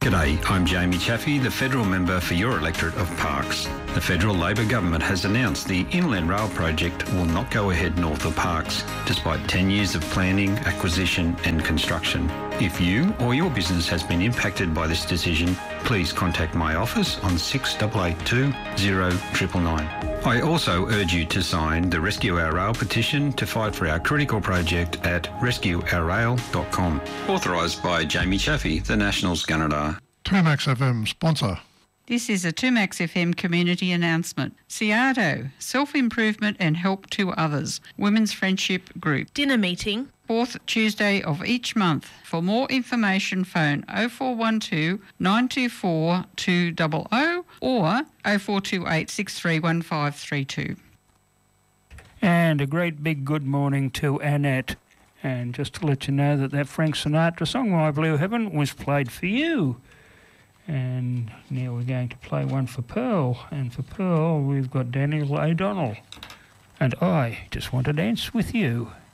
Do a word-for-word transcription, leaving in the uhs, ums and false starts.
G'day, I'm Jamie Chaffey, the federal member for your electorate of Parkes. The federal Labor government has announced the Inland Rail project will not go ahead north of Parkes, despite ten years of planning, acquisition and construction. If you or your business has been impacted by this decision, please contact my office on six eight eight two, zero nine nine nine. I also urge you to sign the Rescue Our Rail petition to fight for our critical project at rescue our rail dot com. Authorised by Jamie Chaffey, the Nationals Gunnedah. two Max F M sponsor. This is a two Max F M community announcement. Ciado, Self-Improvement and Help to Others, Women's Friendship Group. Dinner meeting. Fourth Tuesday of each month. For more information, phone oh four one two, nine two four, two zero zero or oh four two eight, six three one five three two. And a great big good morning to Annette. And just to let you know that that Frank Sinatra song, My Blue Heaven, was played for you. And now we're going to play one for Pearl. And for Pearl, we've got Daniel O'Donnell. And I just want to dance with you.